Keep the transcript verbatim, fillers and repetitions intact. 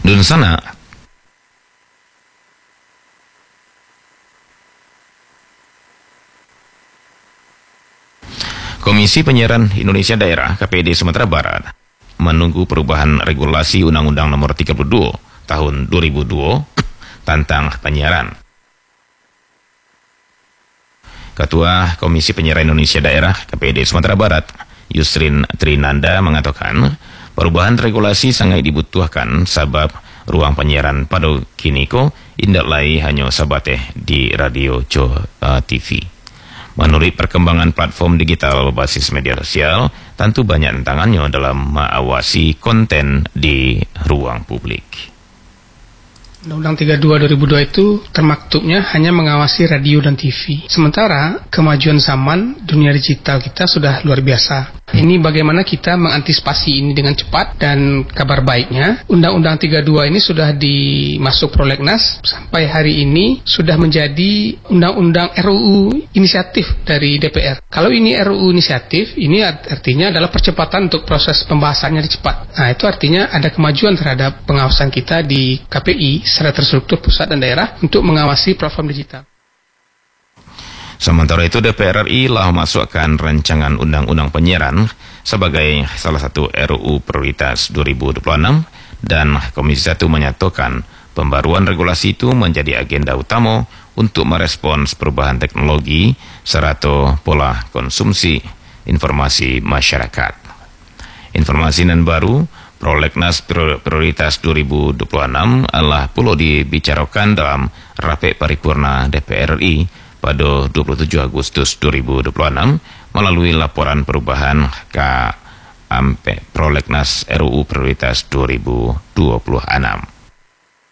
Dunsana Komisi Penyiaran Indonesia Daerah K P D Sumatera Barat menunggu perubahan regulasi Undang-Undang Nomor tiga puluh dua Tahun dua ribu dua tentang penyiaran. Ketua Komisi Penyiaran Indonesia Daerah K P D Sumatera Barat Yusrin Trinanda mengatakan perubahan regulasi sangat dibutuhkan sebab ruang penyiaran pada kini ko indak lai hanya sabateh di radio co uh, T V. Menurut perkembangan platform digital berbasis media sosial, tentu banyak tantangannya dalam mengawasi konten di ruang publik. Undang-Undang tiga puluh dua dua ribu dua itu termaktubnya hanya mengawasi radio dan T V. Sementara kemajuan zaman dunia digital kita sudah luar biasa. Ini bagaimana kita mengantisipasi ini dengan cepat, dan kabar baiknya Undang-Undang tiga puluh dua ini sudah dimasuk prolegnas sampai hari ini sudah menjadi Undang-Undang R U U inisiatif dari D P R. Kalau ini R U U inisiatif, ini artinya adalah percepatan untuk proses pembahasannya cepat. Nah, itu artinya ada kemajuan terhadap pengawasan kita di K P I secara terstruktur pusat dan daerah untuk mengawasi platform digital. Sementara itu D P R R I telah memasukkan rancangan Undang-Undang Penyiaran sebagai salah satu R U U prioritas dua ribu dua puluh enam, dan Komisi satu menyatakan pembaruan regulasi itu menjadi agenda utama untuk merespons perubahan teknologi serta pola konsumsi informasi masyarakat. Informasi nan baru Prolegnas Prioritas dua ribu dua puluh enam adalah perlu dibicarakan dalam Rapat Paripurna D P R R I pada dua puluh tujuh Agustus dua ribu dua puluh enam melalui laporan perubahan ke Prolegnas R U U Prioritas dua ribu dua puluh enam.